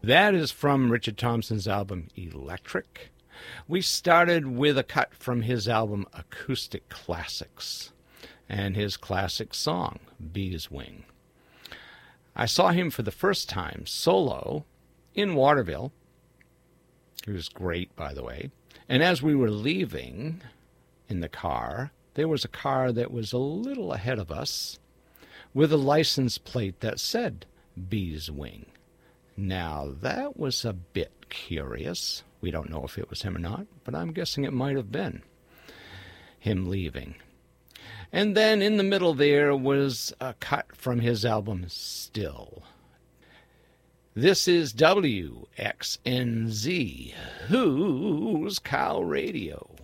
That is from Richard Thompson's album Electric. We started with a cut from his album Acoustic Classics and his classic song, Bee's Wing. I saw him for the first time solo in Waterville. He was great, by the way. And as we were leaving in the car, there was a car that was a little ahead of us with a license plate that said Bee's Wing. Now, that was a bit curious. We don't know if it was him or not, but I'm guessing it might have been him leaving. And then in the middle there was a cut from his album Still. This is WXNZ, Who's Cow Radio.